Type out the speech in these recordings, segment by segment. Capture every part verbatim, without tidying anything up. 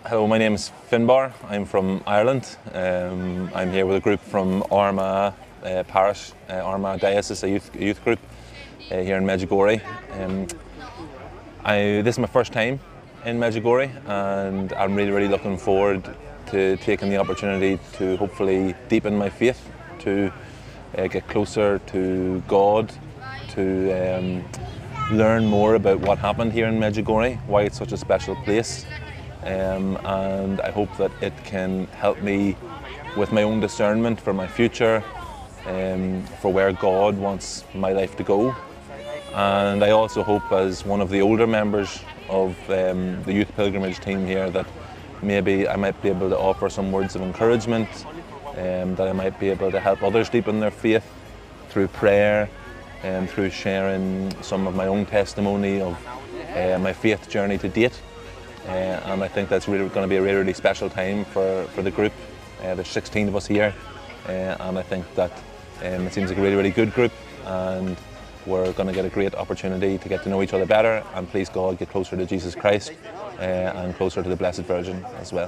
Hello, my name is Finbar. I'm from Ireland. Um, I'm here with a group from Armagh uh, Parish, uh, Armagh Diocese, a youth, a youth group uh, here in Medjugorje. Um, I, this is my first time in Medjugorje, and I'm really, really looking forward to taking the opportunity to hopefully deepen my faith, to uh, get closer to God, to um, learn more about what happened here in Medjugorje, why it's such a special place. Um, and I hope that it can help me with my own discernment for my future, um, for where God wants my life to go. And I also hope, as one of the older members of um, the youth pilgrimage team here, that maybe I might be able to offer some words of encouragement, um, that I might be able to help others deepen their faith through prayer and through sharing some of my own testimony of uh, my faith journey to date. Uh, and I think that's really going to be a really, really special time for, for the group. Uh, there's sixteen of us here, uh, and I think that um, it seems like a really, really good group, and we're going to get a great opportunity to get to know each other better, and please God, get closer to Jesus Christ uh, and closer to the Blessed Virgin as well.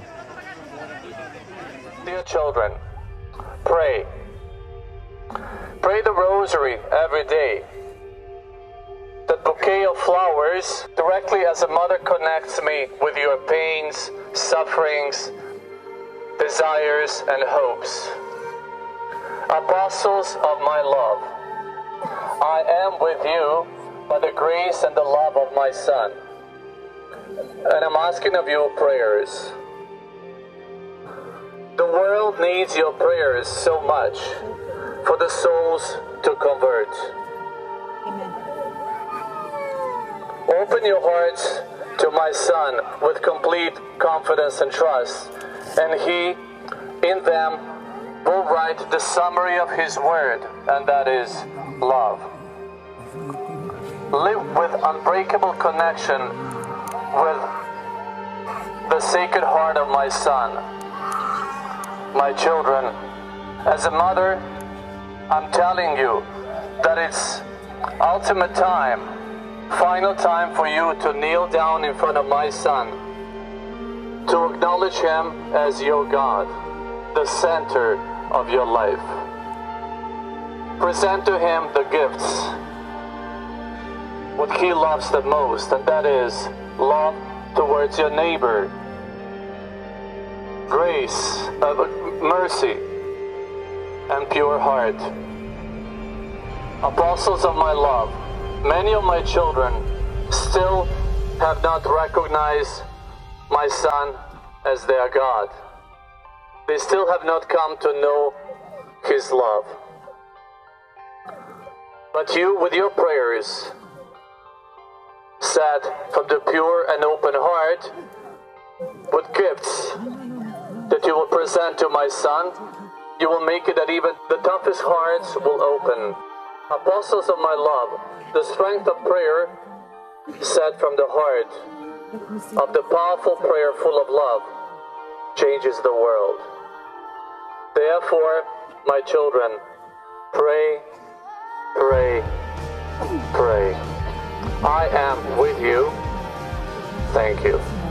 Dear children, pray. Pray the Rosary every day. That bouquet of flowers, directly as a mother connects me with your pains, sufferings, desires, and hopes. Apostles of my love, I am with you by the grace and the love of my Son. And I'm asking of you prayers. The world needs your prayers so much for the souls to convert. Open your hearts to my Son with complete confidence and trust, and He, in them, will write the summary of His word, and that is love. Live with unbreakable connection with the Sacred Heart of my Son. My children, as a mother, I'm telling you that it's ultimate time, final time for you to kneel down in front of my Son, to acknowledge Him as your God, the center of your life. Present to Him the gifts, what He loves the most, and that is love towards your neighbor, grace, uh, mercy, and pure heart. Apostles of my love, many of my children still have not recognized my Son as their God. They still have not come to know His love. But you, with your prayers, said from the pure and open heart, with gifts that you will present to my Son, you will make it that even the toughest hearts will open. Apostles of my love, the strength of prayer, said from the heart of the powerful prayer full of love, changes the world. Therefore, my children, pray, pray, pray. I am with you. Thank you.